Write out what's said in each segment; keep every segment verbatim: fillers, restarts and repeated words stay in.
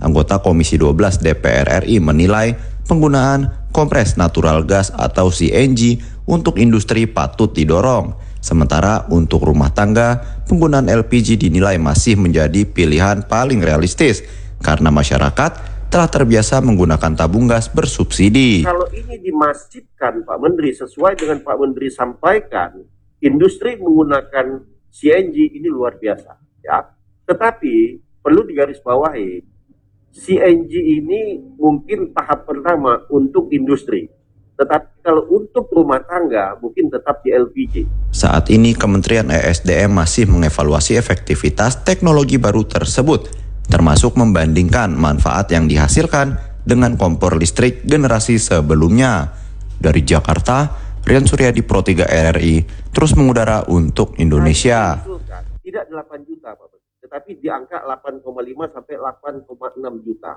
Anggota Komisi dua belas D P R R I menilai penggunaan kompres natural gas atau C N G untuk industri patut didorong. Sementara untuk rumah tangga, penggunaan L P G dinilai masih menjadi pilihan paling realistis karena masyarakat telah terbiasa menggunakan tabung gas bersubsidi. Kalau ini dimasifkan Pak Menteri, sesuai dengan Pak Menteri sampaikan, industri menggunakan C N G ini luar biasa, ya. Tetapi perlu digarisbawahi, C N G ini mungkin tahap pertama untuk industri. Tetapi kalau untuk rumah tangga mungkin tetap di L P G. Saat ini Kementerian E S D M masih mengevaluasi efektivitas teknologi baru tersebut, termasuk membandingkan manfaat yang dihasilkan dengan kompor listrik generasi sebelumnya. Dari Jakarta, Rian Suryadi, Pro tiga R R I, terus mengudara untuk Indonesia. Tidak delapan juta, Pak, tetapi di angka delapan koma lima sampai delapan koma enam juta.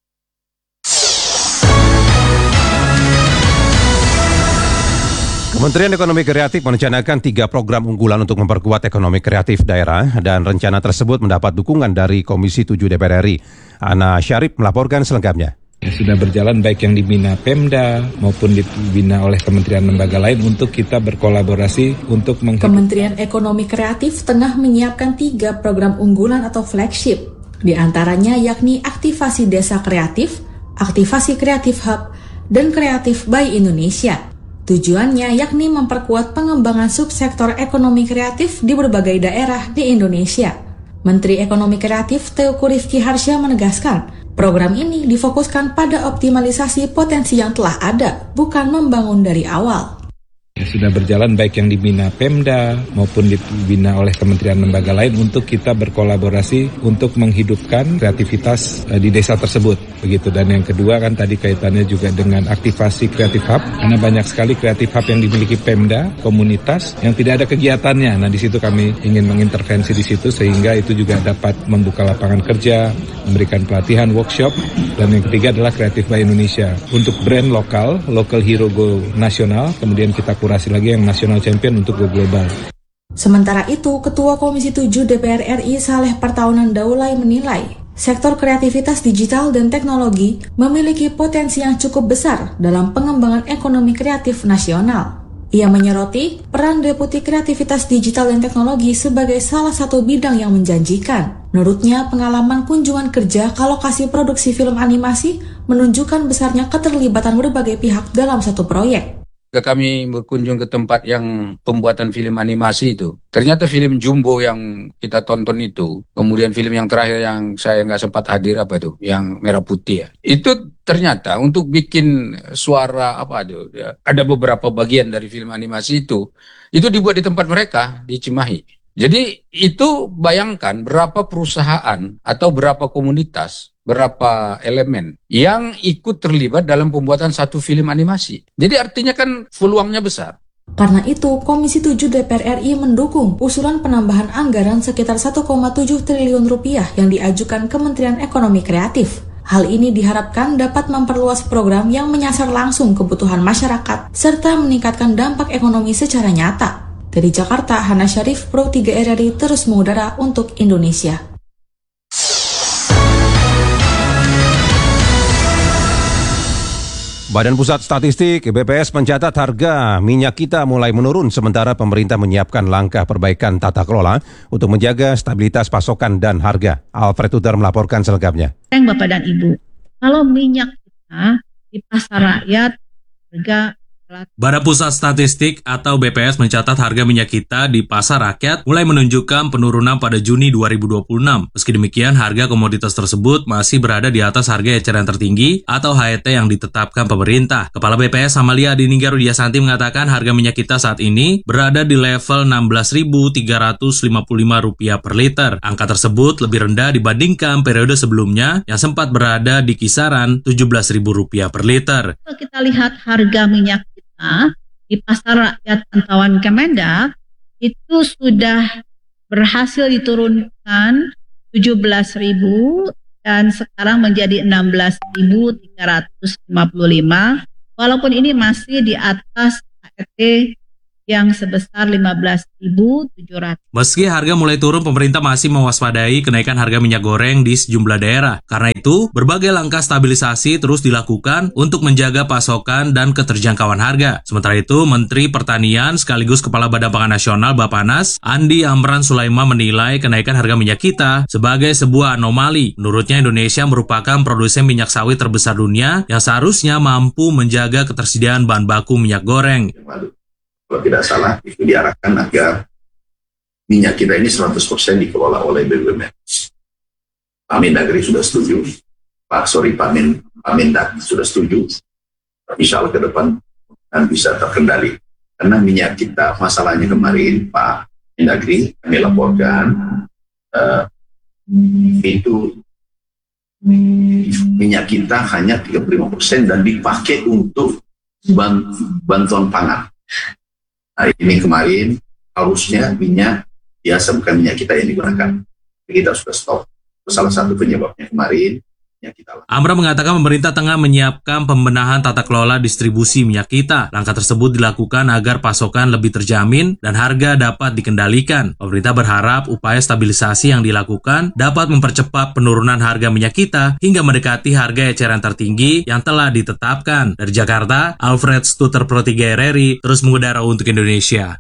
Kementerian Ekonomi Kreatif merencanakan tiga program unggulan untuk memperkuat ekonomi kreatif daerah dan rencana tersebut mendapat dukungan dari Komisi tujuh D P R R I. Ana Syarif melaporkan selengkapnya. Sudah berjalan baik yang dibina Pemda maupun dibina oleh kementerian lembaga lain untuk kita berkolaborasi untuk menghidupkan. Kementerian Ekonomi Kreatif tengah menyiapkan tiga program unggulan atau flagship. Di antaranya yakni Aktivasi Desa Kreatif, Aktivasi Kreatif Hub, dan Kreatif by Indonesia. Tujuannya yakni memperkuat pengembangan subsektor ekonomi kreatif di berbagai daerah di Indonesia. Menteri Ekonomi Kreatif Teuku Rifki Harsha menegaskan, program ini difokuskan pada optimalisasi potensi yang telah ada, bukan membangun dari awal. Sudah berjalan baik yang dibina Pemda maupun dibina oleh kementerian lembaga lain untuk kita berkolaborasi untuk menghidupkan kreativitas di desa tersebut. Begitu. Dan yang kedua kan tadi kaitannya juga dengan aktivasi kreatif hub, karena banyak sekali kreatif hub yang dimiliki Pemda, komunitas yang tidak ada kegiatannya. Nah di situ kami ingin mengintervensi di situ sehingga itu juga dapat membuka lapangan kerja, memberikan pelatihan, workshop. Dan yang ketiga adalah Kreatif by Indonesia untuk brand lokal, local hero go nasional, kemudian kita kurasi lagi yang national champion untuk go global. Sementara itu, Ketua Komisi tujuh D P R R I Saleh Partaunan Daulay menilai, sektor kreativitas digital dan teknologi memiliki potensi yang cukup besar dalam pengembangan ekonomi kreatif nasional. Ia menyoroti peran Deputi Kreativitas Digital dan Teknologi sebagai salah satu bidang yang menjanjikan. Menurutnya, pengalaman kunjungan kerja ke lokasi produksi film animasi menunjukkan besarnya keterlibatan berbagai pihak dalam satu proyek. Kami berkunjung ke tempat yang pembuatan film animasi itu. Ternyata film Jumbo yang kita tonton itu, kemudian film yang terakhir yang saya nggak sempat hadir apa itu, yang merah putih ya. Itu ternyata untuk bikin suara apa itu, ya, ada beberapa bagian dari film animasi itu, itu dibuat di tempat mereka di Cimahi. Jadi itu bayangkan berapa perusahaan atau berapa komunitas, berapa elemen yang ikut terlibat dalam pembuatan satu film animasi. Jadi artinya kan peluangnya besar. Karena itu, Komisi tujuh D P R R I mendukung usulan penambahan anggaran sekitar satu koma tujuh triliun rupiah yang diajukan Kementerian Ekonomi Kreatif. Hal ini diharapkan dapat memperluas program yang menyasar langsung kebutuhan masyarakat serta meningkatkan dampak ekonomi secara nyata. Dari Jakarta, Hana Syarif, Pro tiga R R I terus mengudara untuk Indonesia. Badan Pusat Statistik B P S mencatat harga minyak kita mulai menurun sementara pemerintah menyiapkan langkah perbaikan tata kelola untuk menjaga stabilitas pasokan dan harga. Alfred Tudar melaporkan selengkapnya. Bapak dan Ibu, kalau minyak kita di pasar rakyat harga Badan Pusat Statistik atau B P S mencatat harga minyak kita di pasar rakyat mulai menunjukkan penurunan pada Juni dua ribu dua puluh enam. Meski demikian, harga komoditas tersebut masih berada di atas harga eceran tertinggi atau H E T yang ditetapkan pemerintah. Kepala B P S Amalia Adininggar Widiasanti mengatakan harga minyak kita saat ini berada di level enam belas ribu tiga ratus lima puluh lima rupiah per liter. Angka tersebut lebih rendah dibandingkan periode sebelumnya yang sempat berada di kisaran tujuh belas ribu rupiah per liter. Kalau kita lihat harga minyak di pasar rakyat pantauan Kemendak itu sudah berhasil diturunkan tujuh belas ribu dan sekarang menjadi enam belas ribu tiga ratus lima puluh lima walaupun ini masih di atas H E T yang sebesar lima belas ribu tujuh ratus. Meski harga mulai turun, pemerintah masih mewaspadai kenaikan harga minyak goreng di sejumlah daerah. Karena itu, berbagai langkah stabilisasi terus dilakukan untuk menjaga pasokan dan keterjangkauan harga. Sementara itu, Menteri Pertanian sekaligus Kepala Badan Pangan Nasional Bappenas, Andi Amran Sulaiman menilai kenaikan harga minyak kita sebagai sebuah anomali. Menurutnya, Indonesia merupakan produsen minyak sawit terbesar dunia yang seharusnya mampu menjaga ketersediaan bahan baku minyak goreng. Kalau tidak salah, itu diarahkan agar minyak kita ini seratus persen dikelola oleh B U M N. Pak Mendagri sudah setuju, Pak sorry Pak Men, Pak Mendak sudah setuju. Insya Allah ke depan akan bisa terkendali. Karena minyak kita, masalahnya kemarin Pak Mendagri kami laporkan uh, itu minyak kita hanya tiga puluh lima persen dan dipakai untuk bantuan pangan. Hari ini kemarin harusnya minyak biasa bukan minyak kita yang digunakan. Kita sudah stop. Salah satu penyebabnya kemarin minyak kita. Amran mengatakan pemerintah tengah menyiapkan pembenahan tata kelola distribusi minyak kita. Langkah tersebut dilakukan agar pasokan lebih terjamin dan harga dapat dikendalikan. Pemerintah berharap upaya stabilisasi yang dilakukan dapat mempercepat penurunan harga minyak kita hingga mendekati harga eceran tertinggi yang telah ditetapkan. Dari Jakarta, Alfred Stuter Pro tiga R R I terus mengudara untuk Indonesia.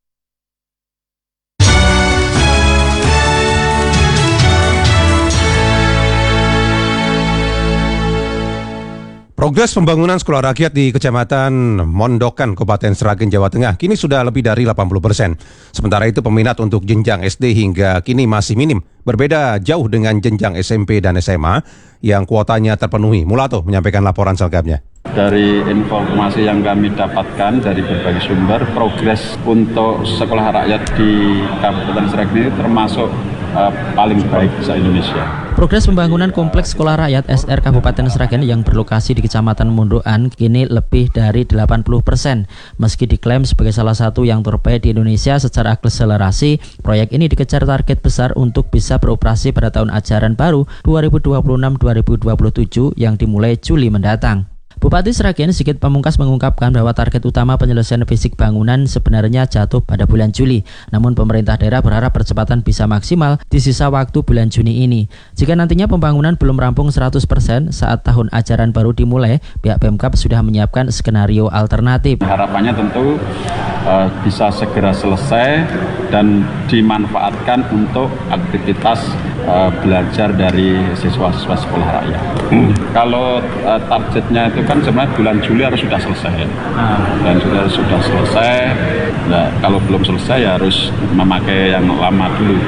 Progres pembangunan sekolah rakyat di Kecamatan Mondokan, Kabupaten Sragen, Jawa Tengah kini sudah lebih dari delapan puluh persen. Sementara itu peminat untuk jenjang S D hingga kini masih minim. Berbeda jauh dengan jenjang S M P dan S M A yang kuotanya terpenuhi. Mulato menyampaikan laporan selengkapnya. Dari informasi yang kami dapatkan dari berbagai sumber, progres untuk sekolah rakyat di Kabupaten Sragen ini termasuk uh, paling baik se-Indonesia. Progres pembangunan kompleks sekolah rakyat S R Kabupaten Sragen yang berlokasi di Kecamatan Mondokan kini lebih dari delapan puluh persen. Meski diklaim sebagai salah satu yang terbaik di Indonesia secara akselerasi, proyek ini dikejar target besar untuk bisa beroperasi pada tahun ajaran baru dua ribu dua puluh enam dua ribu dua puluh tujuh yang dimulai Juli mendatang. Bupati Sragen Sigit Pamungkas mengungkapkan bahwa target utama penyelesaian fisik bangunan sebenarnya jatuh pada bulan Juli. Namun pemerintah daerah berharap percepatan bisa maksimal di sisa waktu bulan Juni ini. Jika nantinya pembangunan belum rampung seratus persen saat tahun ajaran baru dimulai, pihak Pemkab sudah menyiapkan skenario alternatif. Harapannya tentu uh, bisa segera selesai dan dimanfaatkan untuk aktivitas uh, belajar dari siswa-siswa sekolah rakyat. Hmm. Kalau uh, targetnya itu kan sebenarnya bulan Juli harus sudah selesai, dan sudah sudah selesai. Nah, kalau belum selesai ya harus memakai yang lama dulu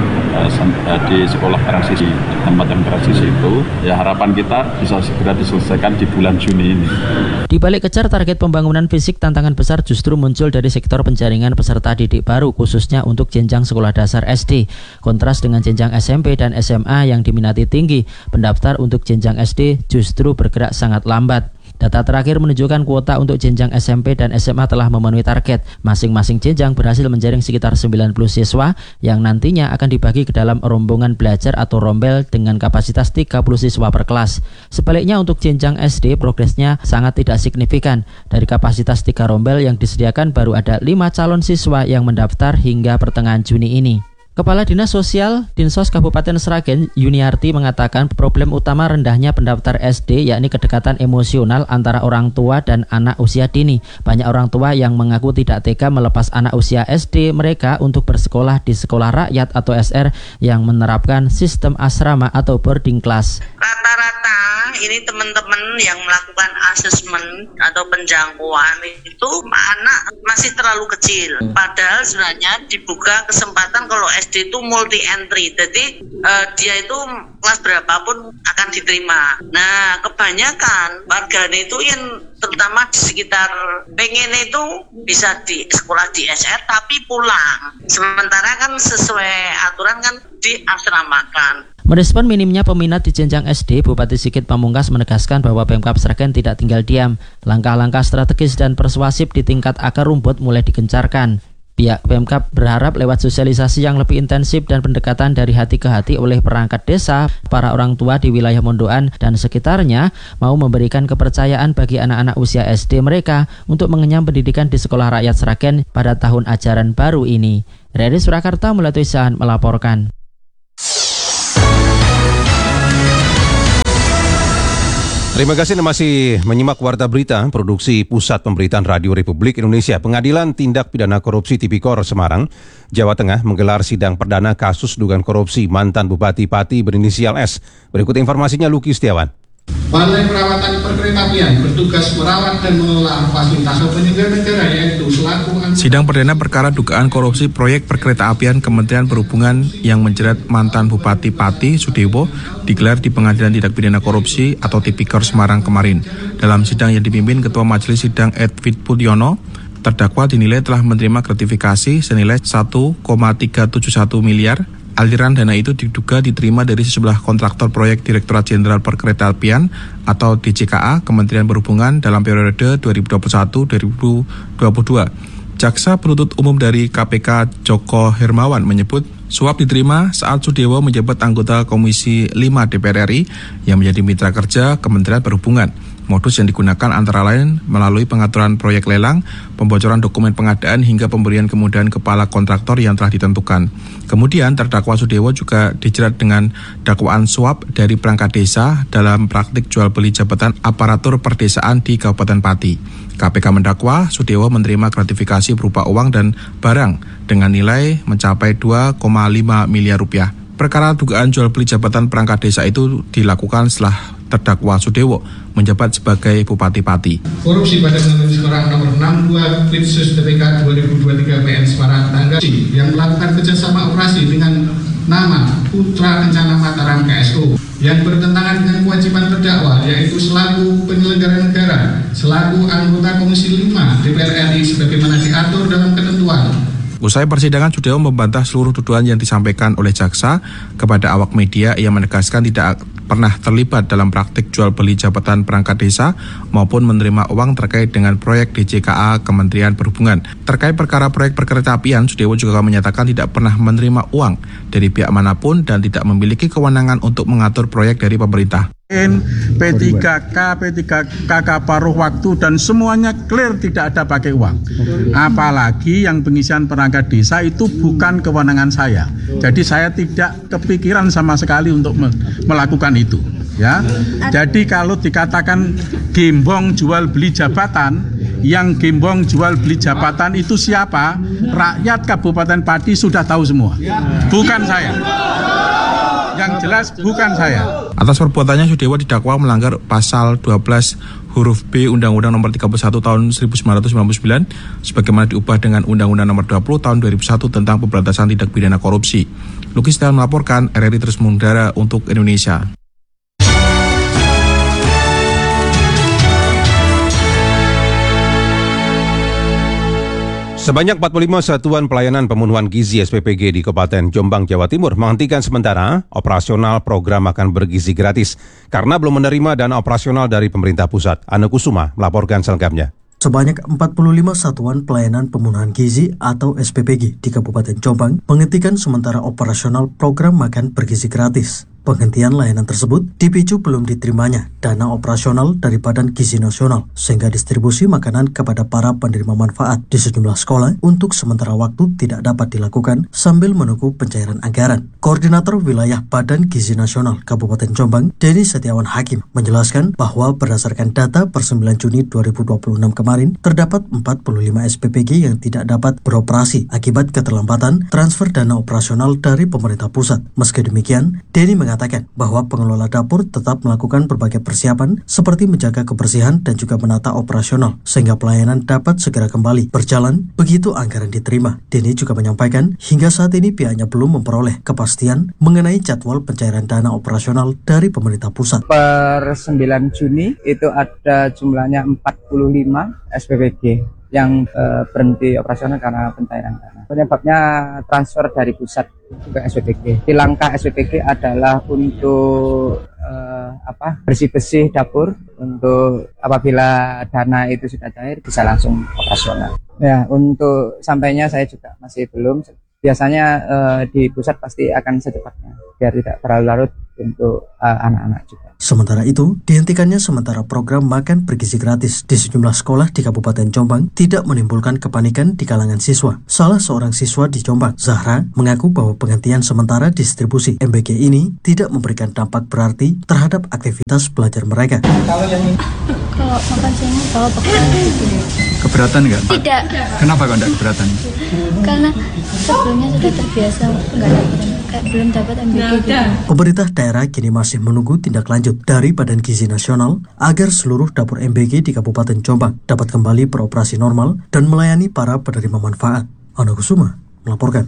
uh, di sekolah transisi, tempat yang transisi itu. Ya harapan kita bisa segera diselesaikan di bulan Juni ini. Di balik kejar target pembangunan fisik, tantangan besar justru muncul dari sektor penjaringan peserta didik baru, khususnya untuk jenjang sekolah dasar S D. Kontras dengan jenjang S M P dan S M A yang diminati tinggi, pendaftar untuk jenjang S D justru bergerak sangat lambat. Data terakhir menunjukkan kuota untuk jenjang S M P dan S M A telah memenuhi target. Masing-masing jenjang berhasil menjaring sekitar sembilan puluh siswa yang nantinya akan dibagi ke dalam rombongan belajar atau rombel dengan kapasitas tiga puluh siswa per kelas. Sebaliknya untuk jenjang S D progresnya sangat tidak signifikan. Dari kapasitas tiga rombel yang disediakan baru ada lima calon siswa yang mendaftar hingga pertengahan Juni ini. Kepala Dinas Sosial Dinsos Kabupaten Sragen, Yuniarti, mengatakan problem utama rendahnya pendaftar S D yakni kedekatan emosional antara orang tua dan anak usia dini. Banyak orang tua yang mengaku tidak tega melepas anak usia S D mereka untuk bersekolah di sekolah rakyat atau S R yang menerapkan sistem asrama atau boarding class. Rata-rata ini teman-teman yang melakukan asesmen atau penjangkauan itu anak masih terlalu kecil. Padahal sebenarnya dibuka kesempatan kalau S D itu multi entry, jadi uh, dia itu kelas berapapun akan diterima. Nah, kebanyakan warganya itu yang terutama di sekitar pengen itu bisa di sekolah di S R tapi pulang. Sementara kan sesuai aturan kan diasramakan. Merespon minimnya peminat di jenjang S D, Bupati Sigit Pamungkas menegaskan bahwa Pemkab Sragen tidak tinggal diam. Langkah-langkah strategis dan persuasif di tingkat akar rumput mulai digencarkan. Pihak Pemkab berharap lewat sosialisasi yang lebih intensif dan pendekatan dari hati ke hati oleh perangkat desa, para orang tua di wilayah Mondoan dan sekitarnya mau memberikan kepercayaan bagi anak-anak usia S D mereka untuk mengenyam pendidikan di Sekolah Rakyat Sragen pada tahun ajaran baru ini. Redi Surakarta melalui Sahan melaporkan. Terima kasih Anda masih menyimak Warta Berita, produksi Pusat Pemberitaan Radio Republik Indonesia. Pengadilan Tindak Pidana Korupsi Tipikor Semarang, Jawa Tengah menggelar sidang perdana kasus dugaan korupsi mantan Bupati Pati berinisial S. Berikut informasinya Luki Setiawan. Balai Perawatan Perkeretaapian bertugas merawat dan mengelola fasilitas penyelenggara negara yaitu selaku Sidang perdana perkara dugaan korupsi proyek perkeretaapian Kementerian Perhubungan yang menjerat mantan Bupati Pati Sudewo digelar di Pengadilan Tindak Pidana Korupsi atau Tipikor Semarang kemarin. Dalam sidang yang dipimpin Ketua Majelis Sidang Edwin Pudiono, terdakwa dinilai telah menerima gratifikasi senilai satu koma tiga tujuh satu miliar. Aliran dana itu diduga diterima dari sejumlah kontraktor proyek Direktorat Jenderal Perkeretaapian atau D J K A Kementerian Perhubungan dalam periode dua ribu dua puluh satu sampai dua ribu dua puluh dua. Jaksa Penuntut Umum dari K P K Joko Hermawan menyebut suap diterima saat Sudewo menjabat anggota Komisi lima D P R R I yang menjadi mitra kerja Kementerian Perhubungan. Modus yang digunakan antara lain melalui pengaturan proyek lelang, pembocoran dokumen pengadaan hingga pemberian kemudahan kepala kontraktor yang telah ditentukan. Kemudian terdakwa Sudewo juga dijerat dengan dakwaan suap dari perangkat desa dalam praktik jual beli jabatan aparatur perdesaan di Kabupaten Pati. K P K mendakwa Sudewo menerima gratifikasi berupa uang dan barang dengan nilai mencapai dua koma lima miliar rupiah. Perkara dugaan jual beli jabatan perangkat desa itu dilakukan setelah terdakwa Sudewo menjabat sebagai Bupati Pati. Korupsi pada Pengadilan Semarang nomor enam puluh dua Litsus T P K dua ribu dua puluh tiga P N Semarang tanggal yang melakukan kerjasama operasi dengan nama Putra Kencana Mataram K S O yang bertentangan dengan kewajiban terdakwa yaitu selaku penyelenggara negara, selaku anggota Komisi lima D P R R I sebagaimana diatur dalam ketentuan. Usai persidangan, Sudewo membantah seluruh tuduhan yang disampaikan oleh jaksa kepada awak media. Ia menegaskan tidak pernah terlibat dalam praktik jual beli jabatan perangkat desa maupun menerima uang terkait dengan proyek D J K A Kementerian Perhubungan. Terkait perkara proyek perkeretaapian, Sudewo juga menyatakan tidak pernah menerima uang dari pihak manapun dan tidak memiliki kewenangan untuk mengatur proyek dari pemerintah. P tiga K, P tiga K K paruh waktu dan semuanya clear tidak ada pakai uang. Apalagi yang pengisian perangkat desa itu bukan kewenangan saya. Jadi saya tidak kepikiran sama sekali untuk melakukan itu. Ya, jadi kalau dikatakan gembong jual beli jabatan, yang gembong jual beli jabatan itu siapa? Rakyat Kabupaten Pati sudah tahu semua. Bukan saya. Yang jelas bukan saya. Atas perbuatannya Sudewo didakwa melanggar pasal dua belas huruf B Undang-Undang Nomor tiga puluh satu Tahun seribu sembilan ratus sembilan puluh sembilan sebagaimana diubah dengan Undang-Undang Nomor dua puluh Tahun dua ribu satu tentang pemberantasan tindak pidana korupsi. Luki Setiawan melaporkan, R R I terus mengudara untuk Indonesia. Sebanyak empat puluh lima satuan pelayanan pemenuhan gizi S P P G di Kabupaten Jombang, Jawa Timur menghentikan sementara operasional program makan bergizi gratis karena belum menerima dana operasional dari pemerintah pusat. Ane Kusuma melaporkan selengkapnya. Sebanyak empat puluh lima satuan pelayanan pemenuhan gizi atau S P P G di Kabupaten Jombang menghentikan sementara operasional program makan bergizi gratis. Penghentian layanan tersebut dipicu belum diterimanya dana operasional dari Badan Gizi Nasional sehingga distribusi makanan kepada para penerima manfaat di sejumlah sekolah untuk sementara waktu tidak dapat dilakukan sambil menunggu pencairan anggaran. Koordinator Wilayah Badan Gizi Nasional Kabupaten Jombang, Denny Setiawan Hakim, menjelaskan bahwa berdasarkan data per sembilan Juni dua ribu dua puluh enam kemarin terdapat empat puluh lima S P P G yang tidak dapat beroperasi akibat keterlambatan transfer dana operasional dari pemerintah pusat. Meski demikian, Denny mengatakan mengatakan bahwa pengelola dapur tetap melakukan berbagai persiapan seperti menjaga kebersihan dan juga menata operasional sehingga pelayanan dapat segera kembali berjalan begitu anggaran diterima. Denny juga menyampaikan hingga saat ini pihaknya belum memperoleh kepastian mengenai jadwal pencairan dana operasional dari pemerintah pusat. Per sembilan Juni itu ada jumlahnya empat puluh lima S P P G yang uh, berhenti operasional karena pencairan dana. Penyebabnya transfer dari pusat ke S P P G. Di langkah S P P G adalah untuk uh, apa bersih-bersih dapur untuk apabila dana itu sudah cair bisa langsung operasional. Ya, untuk sampainya saya juga masih belum. Biasanya uh, di pusat pasti akan secepatnya, biar tidak terlalu larut untuk uh, anak-anak juga. Sementara itu, dihentikannya sementara program makan bergizi gratis di sejumlah sekolah di Kabupaten Jombang tidak menimbulkan kepanikan di kalangan siswa. Salah seorang siswa di Jombang, Zahra, mengaku bahwa penghentian sementara distribusi M B G ini tidak memberikan dampak berarti terhadap aktivitas belajar mereka. Kalau yang ini, kalau makan siang bawa bekal gitu. Keberatan nggak? Tidak. Kenapa kok nggak keberatan? Karena sebelumnya sudah terbiasa nggak dapat, belum dapat M B G gitu. Pemerintah daerah kini masih menunggu tindak lanjut dari Badan Gizi Nasional agar seluruh dapur M B G di Kabupaten Jombang dapat kembali beroperasi normal dan melayani para penerima manfaat. Ana Kusuma melaporkan.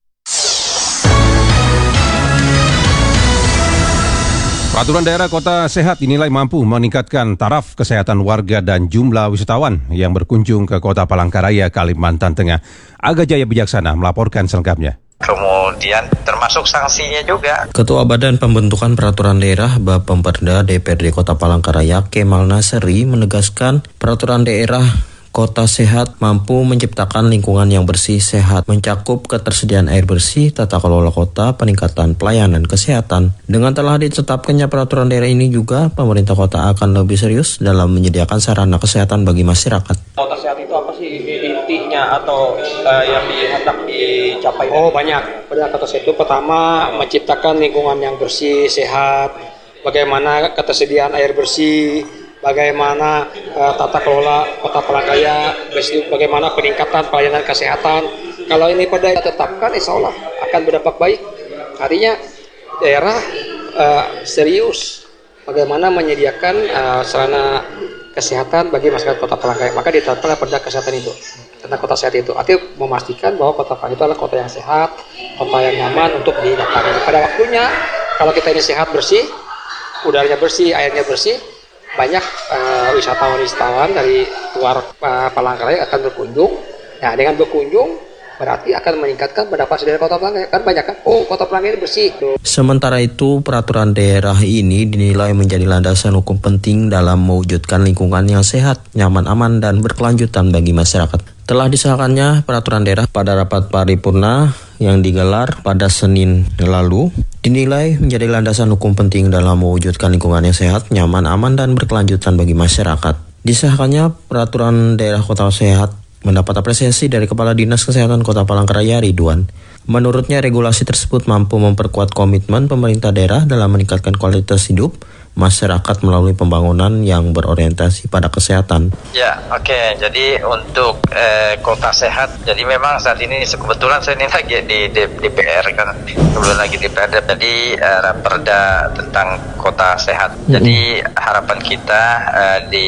Peraturan daerah kota sehat dinilai mampu meningkatkan taraf kesehatan warga dan jumlah wisatawan yang berkunjung ke kota Palangkaraya, Kalimantan Tengah. Aga Jaya Bijaksana melaporkan selengkapnya. Kemudian termasuk sanksinya juga. Ketua Badan Pembentukan Peraturan Daerah Bapemperda D P R D Kota Palangkaraya Kemal Nasri menegaskan peraturan daerah Kota Sehat mampu menciptakan lingkungan yang bersih sehat, mencakup ketersediaan air bersih, tata kelola kota, peningkatan pelayanan kesehatan. Dengan telah ditetapkannya peraturan daerah ini juga, pemerintah kota akan lebih serius dalam menyediakan sarana kesehatan bagi masyarakat. Kota sehat itu apa sih intinya atau uh, yang dihendak dicapai? Oh banyak. Pada kota sehat itu pertama menciptakan lingkungan yang bersih, sehat, bagaimana ketersediaan air bersih, bagaimana uh, tata kelola kota Palangkaraya, bagaimana peningkatan pelayanan kesehatan. Kalau ini pada ditetapkan, insya Allah akan berdampak baik. Artinya daerah uh, serius bagaimana menyediakan uh, sarana kesehatan bagi masyarakat kota Palangkaraya. Maka ditetapkan pada kesehatan itu, tentang kota sehat itu. Artinya memastikan bahwa kota Palangkaraya itu adalah kota yang sehat, kota yang nyaman untuk didatangi. Pada waktunya, kalau kita ini sehat, bersih, udaranya bersih, airnya bersih, banyak uh, wisatawan-wisatawan dari luar uh, Palangkaraya akan berkunjung. Nah, dengan berkunjung berarti akan meningkatkan pendapatan dari kota Palangkaraya. Kan banyak kan, oh kota Palangkaraya bersih. Sementara itu, peraturan daerah ini dinilai menjadi landasan hukum penting dalam mewujudkan lingkungan yang sehat, nyaman, aman, dan berkelanjutan bagi masyarakat. Telah disahkannya peraturan daerah pada rapat paripurna yang digelar pada Senin lalu, dinilai menjadi landasan hukum penting dalam mewujudkan lingkungan yang sehat, nyaman, aman, dan berkelanjutan bagi masyarakat. Disahkannya peraturan daerah kota sehat mendapat apresiasi dari Kepala Dinas Kesehatan Kota Palangkaraya, Ridwan. Menurutnya, regulasi tersebut mampu memperkuat komitmen pemerintah daerah dalam meningkatkan kualitas hidup masyarakat melalui pembangunan yang berorientasi pada kesehatan. Ya, oke. Okay. Jadi untuk eh, kota sehat, jadi memang saat ini kebetulan saya ini lagi di, di D P R kan, kebetulan lagi di D P R. Jadi eh, Raperda tentang kota sehat. Mm-hmm. Jadi harapan kita eh, di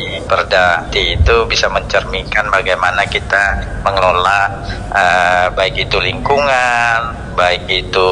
Perda itu bisa mencerminkan bagaimana kita mengelola eh, baik itu lingkungan, baik itu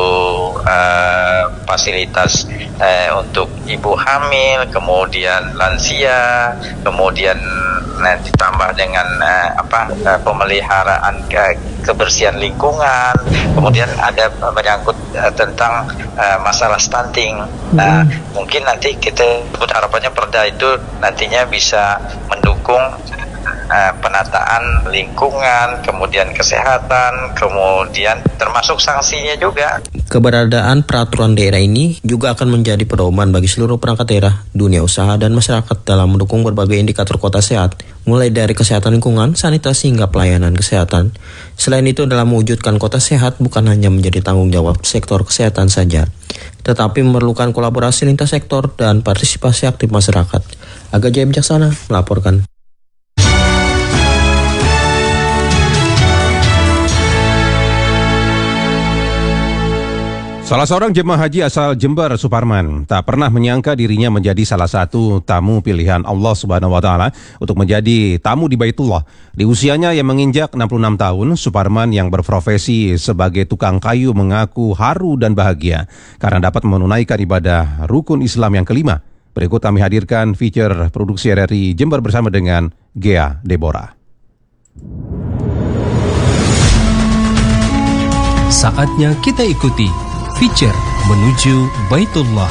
eh, fasilitas eh, untuk ibu hamil, kemudian lansia, kemudian nah, ditambah dengan uh, apa uh, pemeliharaan ke, kebersihan lingkungan, kemudian ada menyangkut uh, tentang uh, masalah stunting. Nah, hmm. mungkin nanti kita harapannya Perda itu nantinya bisa mendukung uh, penataan lingkungan, kemudian kesehatan, kemudian termasuk sanksinya juga. Keberadaan peraturan daerah ini juga akan menjadi pedoman bagi seluruh perangkat daerah, dunia usaha, dan masyarakat dalam mendukung berbagai indikator kota sehat, mulai dari kesehatan lingkungan, sanitasi, hingga pelayanan kesehatan. Selain itu, dalam mewujudkan kota sehat bukan hanya menjadi tanggung jawab sektor kesehatan saja, tetapi memerlukan kolaborasi lintas sektor dan partisipasi aktif masyarakat. Aga Jaya Bijaksana melaporkan. Salah seorang jemaah haji asal Jember, Suparman, tak pernah menyangka dirinya menjadi salah satu tamu pilihan Allah Subhanahu wa Ta'ala untuk menjadi tamu di Baitullah. Di usianya yang menginjak enam puluh enam tahun, Suparman yang berprofesi sebagai tukang kayu mengaku haru dan bahagia karena dapat menunaikan ibadah rukun Islam yang kelima. Berikut kami hadirkan feature produksi R R I Jember bersama dengan Gea Deborah. Saatnya kita ikuti feature menuju Baitullah.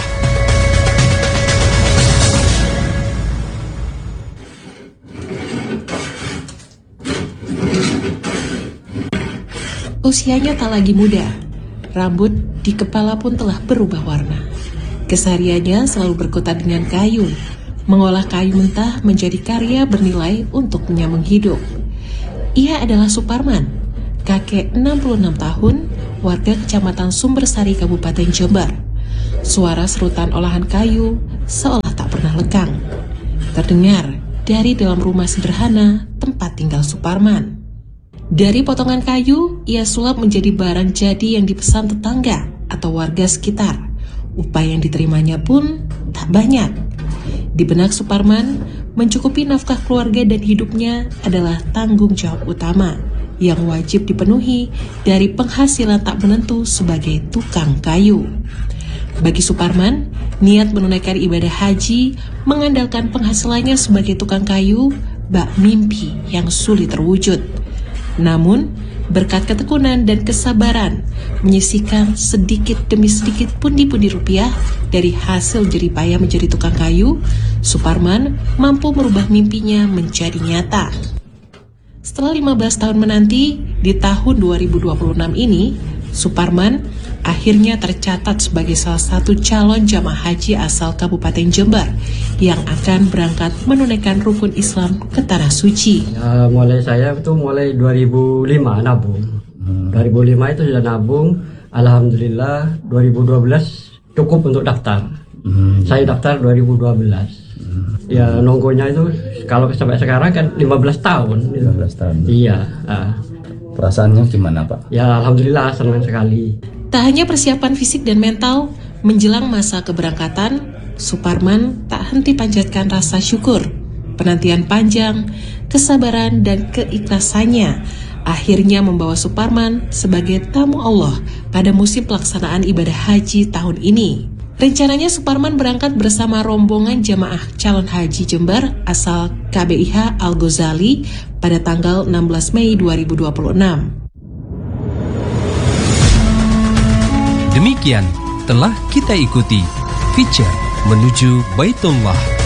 Usianya tak lagi muda, rambut di kepala pun telah berubah warna. Kesehariannya selalu berkutat dengan kayu, mengolah kayu mentah menjadi karya bernilai untuk menyambung hidup. Ia adalah Suparman, kakek enam puluh enam tahun, warga Kecamatan Sumbersari, Kabupaten Jember. Suara serutan olahan kayu seolah tak pernah lekang, terdengar dari dalam rumah sederhana tempat tinggal Suparman. Dari potongan kayu, ia sulap menjadi barang jadi yang dipesan tetangga atau warga sekitar. Upah yang diterimanya pun tak banyak. Di benak Suparman, mencukupi nafkah keluarga dan hidupnya adalah tanggung jawab utama yang wajib dipenuhi dari penghasilan tak menentu sebagai tukang kayu. Bagi Suparman, niat menunaikan ibadah haji mengandalkan penghasilannya sebagai tukang kayu bak mimpi yang sulit terwujud. Namun, berkat ketekunan dan kesabaran, menyisihkan sedikit demi sedikit pundi-pundi rupiah dari hasil jeripaya menjadi tukang kayu, Suparman mampu merubah mimpinya menjadi nyata. Setelah lima belas tahun menanti, di tahun dua ribu dua puluh enam ini, Suparman akhirnya tercatat sebagai salah satu calon jamaah haji asal Kabupaten Jember yang akan berangkat menunaikan rukun Islam ke Tanah Suci. Ya, mulai saya itu mulai dua ribu lima nabung. Hmm. dua ribu lima itu sudah nabung. Alhamdulillah dua ribu dua belas cukup untuk daftar. Hmm. Saya daftar dua ribu dua belas. Hmm. Ya nunggunya itu kalau sampai sekarang kan lima belas tahun. lima belas tahun. Iya. Uh. Perasaannya gimana, Pak? Ya alhamdulillah senang sekali. Tak hanya persiapan fisik dan mental, menjelang masa keberangkatan, Suparman tak henti panjatkan rasa syukur. Penantian panjang, kesabaran dan keikhlasannya akhirnya membawa Suparman sebagai tamu Allah pada musim pelaksanaan ibadah haji tahun ini. Rencananya Suparman berangkat bersama rombongan jamaah calon haji Jember asal K B I H Al-Ghazali pada tanggal enam belas Mei dua ribu dua puluh enam. Demikian telah kita ikuti feature menuju Baitullah.